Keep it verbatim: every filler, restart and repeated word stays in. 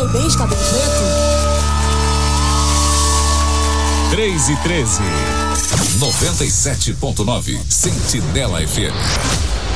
Mandei bem de cabelo preto? três e treze. noventa e sete ponto nove. Sentinela F M.